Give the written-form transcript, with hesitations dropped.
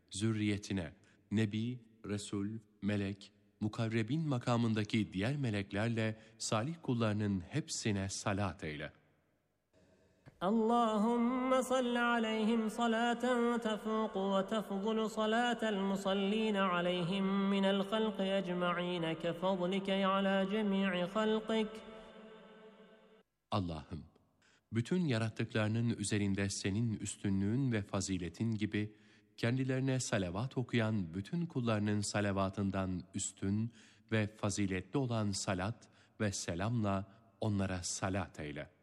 zürriyetine, nebi, resul, melek, mukarrebin makamındaki diğer meleklerle salih kullarının hepsine salat eyle. اللهم صل عليهم صلاة تفوق وتفضل صلاة المصلين عليهم من الخلق أجمعين كفضلك على جميع خلقك. Allah'ım, bütün yarattıklarının üzerinde senin üstünlüğün ve faziletin gibi kendilerine salavat okuyan bütün kullarının salavatından üstün ve faziletli olan salat ve selamla onlara salat eyle.